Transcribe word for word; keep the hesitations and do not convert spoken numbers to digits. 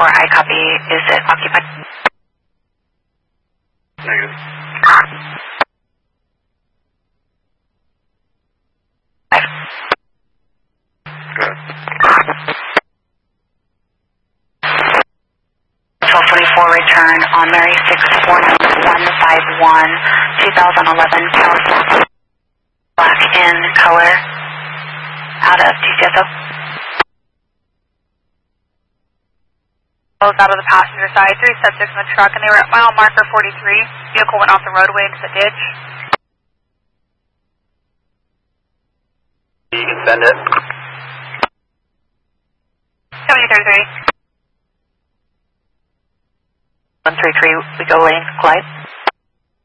Or I copy, is it occupied? Negative. Five. Good. twelve forty-four return on Mary six four nine one five one, twenty eleven California. Black in color. Out of T C S O. Out of the passenger side, three subjects in the truck, and they were at mile marker forty-three. Vehicle went off the roadway into the ditch. You can send it. seventy thirty-three. one three three, we go lane, glide.